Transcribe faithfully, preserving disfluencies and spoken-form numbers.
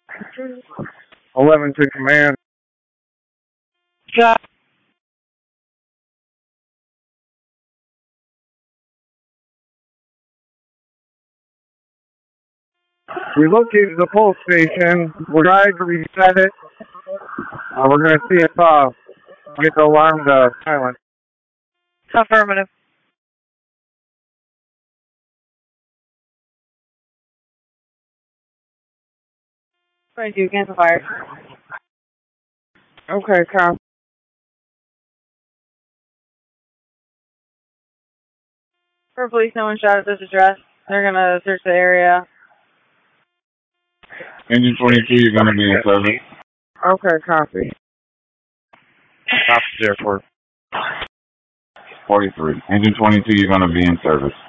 eleven to command. Yeah. We located the pulse station. We're trying to reset it. Uh, we're going to see if uh, we get the alarm to silence. Affirmative. twenty-two, cancel fire. Okay, copy. For police, no one shot at this address. They're gonna search the area. Engine twenty-two, you're going to be in service. Okay, copy. Copy, airport. forty-three. Engine twenty-two, you're going to be in service.